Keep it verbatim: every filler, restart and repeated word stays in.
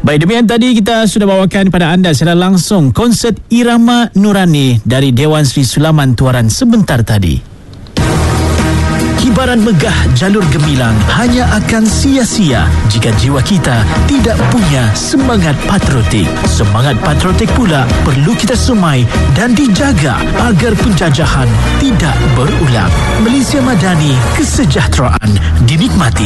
Baik, demikian tadi kita sudah bawakan pada anda secara langsung konsert Irama Nurani dari Dewan Sri Sulaman Tuaran sebentar tadi. Hibaran megah jalur gemilang hanya akan sia-sia jika jiwa kita tidak punya semangat patriotik. Semangat patriotik pula perlu kita semai dan dijaga agar penjajahan tidak berulang. Malaysia Madani, kesejahteraan dinikmati.